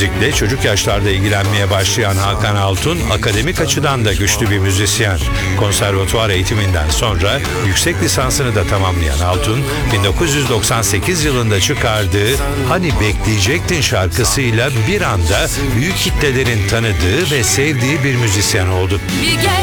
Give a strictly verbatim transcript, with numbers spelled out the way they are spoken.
Müzikle çocuk yaşlarda ilgilenmeye başlayan Hakan Altun, akademik açıdan da güçlü bir müzisyen. Konservatuvar eğitiminden sonra yüksek lisansını da tamamlayan Altun, bin dokuz yüz doksan sekiz yılında çıkardığı Hani Bekleyecektin şarkısıyla bir anda büyük kitlelerin tanıdığı ve sevdiği bir müzisyen oldu.